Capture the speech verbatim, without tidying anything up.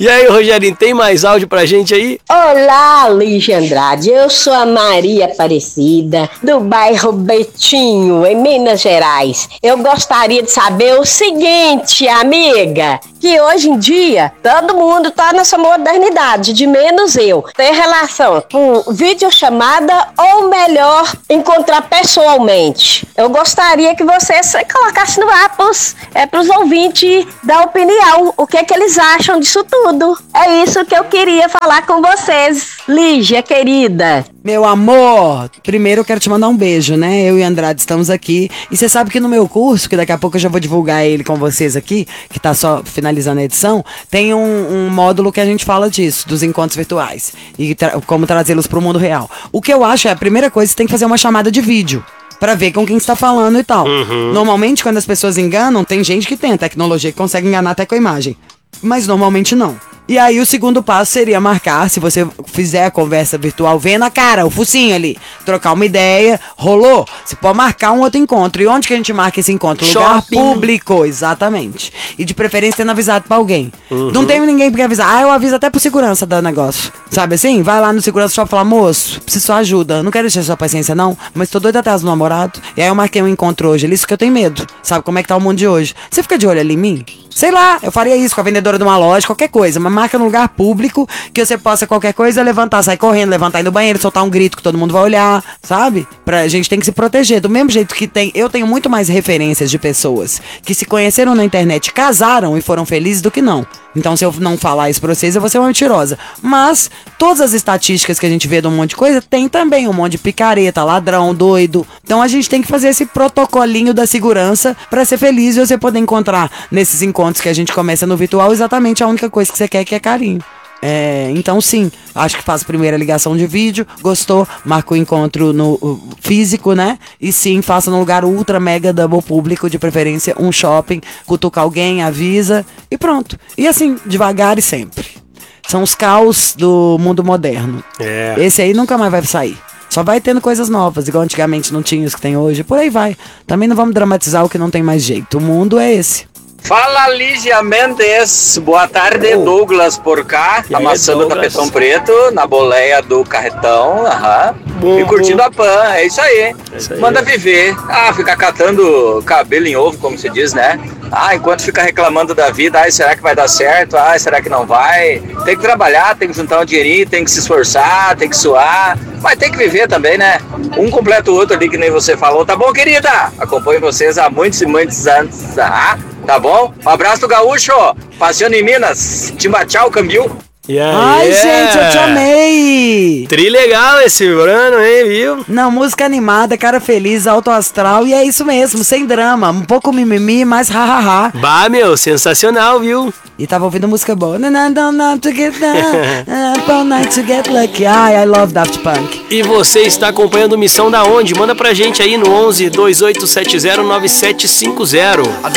E aí, Rogerinho, tem mais áudio pra gente aí? Olá, Lígia Andrade, eu sou a Maria Aparecida, do bairro Betinho, em Minas Gerais. Eu gostaria de saber o seguinte, amiga, que hoje em dia todo mundo tá nessa modernidade, de menos eu. Tem relação com videochamada ou melhor, encontrar pessoalmente. Eu gostaria que você colocasse no ar pros, é, pros ouvintes dar opinião, o que é que eles acham disso tudo. É isso que eu queria falar com vocês, Lígia, querida. Meu amor, primeiro eu quero te mandar um beijo, né? Eu e Andrade estamos aqui. E você sabe que no meu curso, que daqui a pouco eu já vou divulgar ele com vocês aqui, que tá só finalizando a edição, tem um, um módulo que a gente fala disso, dos encontros virtuais. E tra- como trazê-los pro mundo real. O que eu acho é a primeira coisa, você tem que fazer uma chamada de vídeo. Pra ver com quem está falando e tal. Uhum. Normalmente, quando as pessoas enganam, tem gente que tem a tecnologia que consegue enganar até com a imagem. Mas normalmente não. E aí o segundo passo seria marcar, se você fizer a conversa virtual, vendo a cara, o focinho ali, trocar uma ideia, rolou, você pode marcar um outro encontro. E onde que a gente marca esse encontro? Lugar público, exatamente. E de preferência tendo avisado pra alguém. Uhum. Não tem ninguém pra avisar. Ah, eu aviso até pro segurança do negócio. Sabe assim? Vai lá no segurança shop e fala, moço, preciso sua ajuda. Não quero encher sua paciência não, mas tô doida atrás do namorado. E aí eu marquei um encontro hoje ali, isso que eu tenho medo. Sabe como é que tá o mundo de hoje? Você fica de olho ali em mim? Sei lá, eu faria isso com a vendedora de uma loja, qualquer coisa, mas marca num lugar público que você possa qualquer coisa levantar, sair correndo, levantar ir no banheiro, soltar um grito que todo mundo vai olhar, sabe? Pra gente tem que se proteger. Do mesmo jeito que tem, eu tenho muito mais referências de pessoas que se conheceram na internet, casaram e foram felizes do que não. Então, se eu não falar isso pra vocês, eu vou ser uma mentirosa. Mas, todas as estatísticas que a gente vê de um monte de coisa, tem também um monte de picareta, ladrão, doido. Então, a gente tem que fazer esse protocolinho da segurança pra ser feliz e você poder encontrar nesses encontros que a gente começa no virtual exatamente a única coisa que você quer, que é carinho. É, então sim, acho que faz a primeira ligação de vídeo, gostou, marca o encontro no uh, físico, né? E sim, faça num lugar ultra mega double público, de preferência um shopping, cutuca alguém, avisa e pronto. E assim, devagar e sempre. São os caos do mundo moderno. É. Esse aí nunca mais vai sair. Só vai tendo coisas novas, igual antigamente não tinha os que tem hoje, por aí vai. Também não vamos dramatizar o que não tem mais jeito. O mundo é esse. Fala, Lígia Mendes, boa tarde, oh. Douglas por cá, e amassando o tapetão preto na boleia do carretão, aham, bom, e curtindo bom. a pan, é isso aí, é isso aí. Manda viver, ah, ficar catando cabelo em ovo, como se diz, né? Ah, enquanto fica reclamando da vida, ai, será que vai dar certo? Ai, será que não vai? Tem que trabalhar, tem que juntar um dinheirinho, tem que se esforçar, tem que suar, mas tem que viver também, né? Um completa o outro ali, que nem você falou, tá bom, querida? Acompanho vocês há muitos e muitos anos, ah, tá bom? Um abraço do Gaúcho, passeando em Minas, Timbachau, Cambil. Yeah, Ai, yeah. gente, eu te amei! Trilegal esse Bruno, hein, viu? Não, música animada, cara feliz, alto astral, e é isso mesmo, sem drama, um pouco mimimi, mais ha-ha-ha. Bah, meu, sensacional, viu? E tava ouvindo música boa. to get down, night to get lucky. Ai, I love Daft Punk. E você está acompanhando Missão da onde? Manda pra gente aí no onze, dois oito sete zero, nove sete cinco zero.